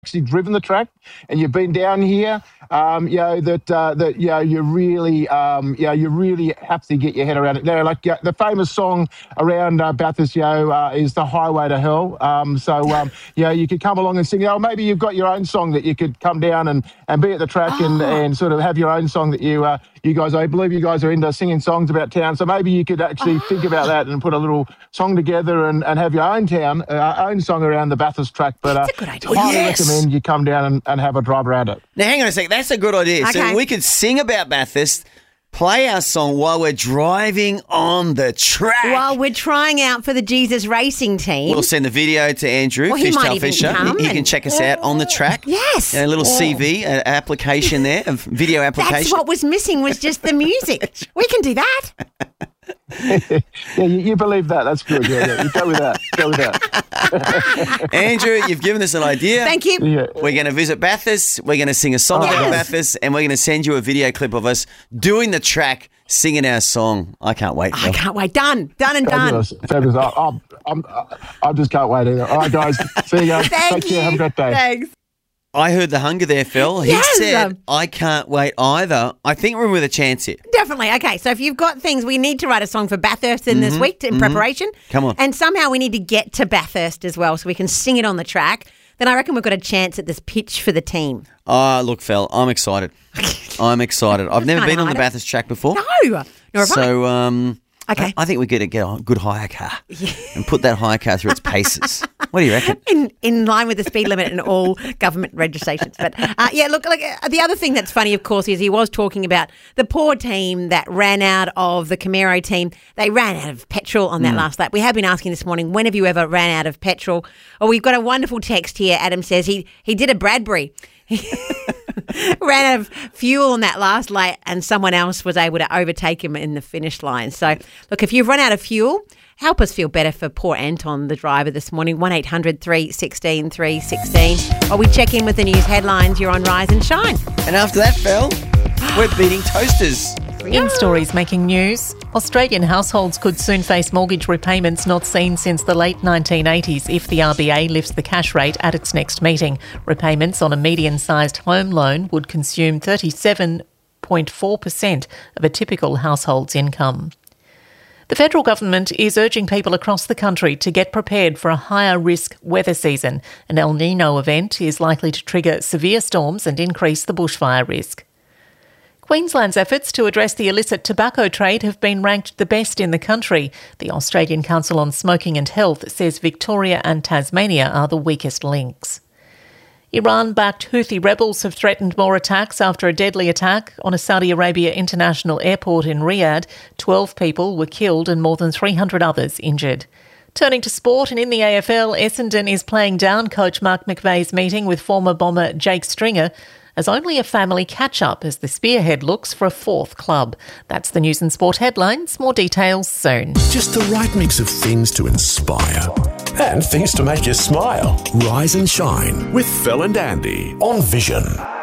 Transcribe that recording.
actually driven the track and you've been down here, you really have to get your head around it. The famous song around Bathurst, is "The Highway to Hell." You could come along and sing. Maybe you've got your own song that you could come down and be at the track and sort of have your own song that you guys. I believe you guys are into singing songs about town, so maybe you could actually think about that and put a little song together and have your own own song around the Bathurst track. But that's a good idea. I highly recommend you come down and have a drive around it. Now, hang on a second. That's a good idea. Okay. So we could sing about Bathurst, play our song while we're driving on the track. While we're trying out for the Jesus Racing team. We'll send the video to Andrew, Well, he might Fishtail even Fisher. come He can check us out on the track. Yes. A little CV application there, a video application. That's what was missing, was just the music. We can do that. Yeah, you believe that. That's good. Yeah. You go with that. Andrew, you've given us an idea. Thank you. Yeah. We're going to visit Bathurst. We're going to sing a song about Bathurst, and we're going to send you a video clip of us doing the track, singing our song. I can't wait. I can't wait. Done and done. Fabulous. I just can't wait either. All right, guys. See you guys. Thank Take you. care. Have a great day. Thanks. I heard the hunger there, Phil. He Yes. said, I can't wait either. I think we're with a chance here. Definitely. Okay, so if you've got things, we need to write a song for Bathurst in this week in preparation. Come on. And somehow we need to get to Bathurst as well so we can sing it on the track. Then I reckon we've got a chance at this pitch for the team. Look, Phil, I'm excited. I'm excited. I've never been on the Bathurst track before. No, nor have I. Okay. I think we're going to get a good hire car and put that hire car through its paces. What do you reckon? In line with the speed limit and all government registrations. But the other thing that's funny, of course, is he was talking about the poor team that ran out of the Camaro team. They ran out of petrol on that last lap. We have been asking this morning, when have you ever ran out of petrol? Oh, we've got a wonderful text here. Adam says he did a Bradbury. Ran out of fuel on that last lap and someone else was able to overtake him in the finish line. So, look, if you've run out of fuel, help us feel better for poor Anton, the driver, this morning. 1800 316 316. While we check in with the news headlines, you're on Rise and Shine. And after that, Phil, we're beating toasters. In stories making news, Australian households could soon face mortgage repayments not seen since the late 1980s if the RBA lifts the cash rate at its next meeting. Repayments on a median-sized home loan would consume 37.4% of a typical household's income. The federal government is urging people across the country to get prepared for a higher risk weather season. An El Nino event is likely to trigger severe storms and increase the bushfire risk. Queensland's efforts to address the illicit tobacco trade have been ranked the best in the country. The Australian Council on Smoking and Health says Victoria and Tasmania are the weakest links. Iran-backed Houthi rebels have threatened more attacks after a deadly attack on a Saudi Arabia international airport in Riyadh. 12 people were killed and more than 300 others injured. Turning to sport, and in the AFL, Essendon is playing down coach Mark McVeigh's meeting with former bomber Jake Stringer as only a family catch-up as the Spearhead looks for a fourth club. That's the news and sport headlines. More details soon. Just the right mix of things to inspire and things to make you smile. Rise and Shine with Phil and Andy on Vision.